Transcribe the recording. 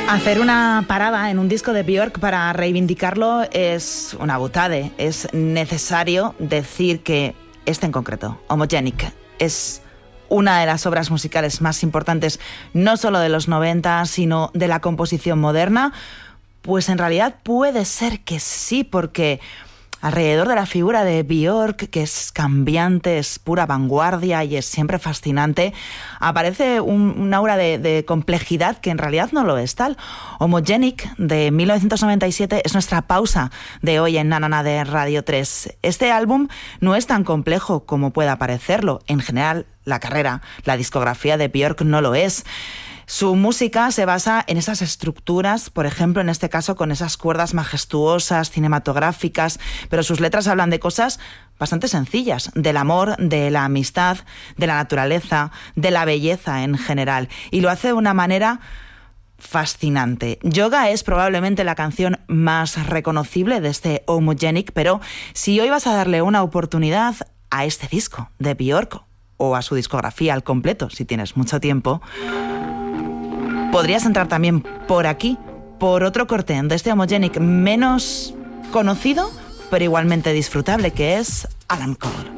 Hacer una parada en un disco de Björk para reivindicarlo es una butade. Es necesario decir que este en concreto, Homogenic, es una de las obras musicales más importantes no solo de los 90, sino de la composición moderna. Pues en realidad puede ser que sí, porque alrededor de la figura de Björk, que es cambiante, es pura vanguardia y es siempre fascinante, aparece un aura de complejidad que en realidad no lo es tal. Homogenic, de 1997, es nuestra pausa de hoy en Nanana de Radio 3. Este álbum no es tan complejo como pueda parecerlo. En general, la carrera, la discografía de Björk no lo es. Su música se basa en esas estructuras, por ejemplo, en este caso con esas cuerdas majestuosas, cinematográficas, pero sus letras hablan de cosas bastante sencillas, del amor, de la amistad, de la naturaleza, de la belleza en general, y lo hace de una manera fascinante. Yoga es probablemente la canción más reconocible de este Homogenic, pero si hoy vas a darle una oportunidad a este disco de Björk, o a su discografía al completo, si tienes mucho tiempo, podrías entrar también por aquí, por otro corte de este Homogenic menos conocido, pero igualmente disfrutable, que es Alan Cole.